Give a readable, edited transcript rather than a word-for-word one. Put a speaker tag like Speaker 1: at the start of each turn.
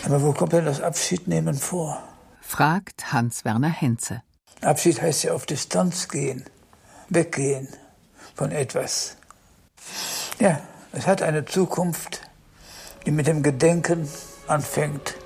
Speaker 1: Aber wo kommt denn das Abschiednehmen vor?
Speaker 2: Fragt Hans-Werner Henze.
Speaker 1: Abschied heißt ja auf Distanz gehen, weggehen von etwas. Ja, es hat eine Zukunft, die mit dem Gedenken anfängt.